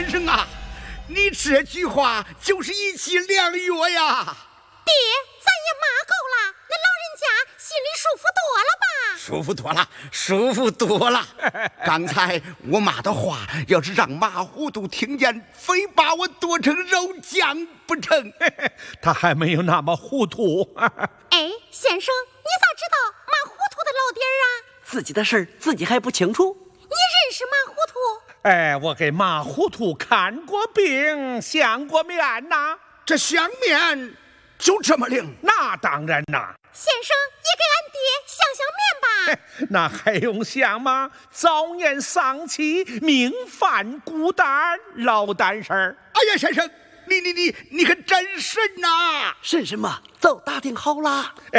先生啊，你这句话就是一剂良药呀！ 爹，咱也骂够了，那老人家心里舒服多了吧？ 舒服多了，舒服多了。刚才我骂的话，要是让马糊涂听见，非把我剁成肉酱不成？ 他还没有那么糊涂。 哎，先生，你咋知道马糊涂的老底儿啊？ 自己的事儿自己还不清楚？ 你认识马糊涂？ 哎，我给马糊涂看过病，相过面呐。 这相面就这么灵？ 那当然呐。 先生，也给俺爹相相面吧。 那还用想吗？早年丧妻，命犯孤单，老胆事儿。 哎呀，先生，你可真神呐！ 神什么？早打听好了。 哎，